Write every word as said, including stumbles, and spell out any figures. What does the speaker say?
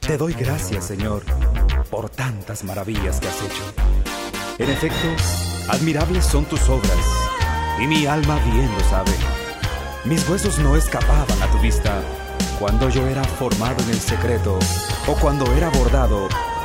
Te doy gracias, Señor, por tantas maravillas que has hecho. En efecto, admirables son tus obras, y mi alma bien lo sabe. Mis huesos no escapaban a tu vista, cuando yo era formado en el secreto, o cuando era bordado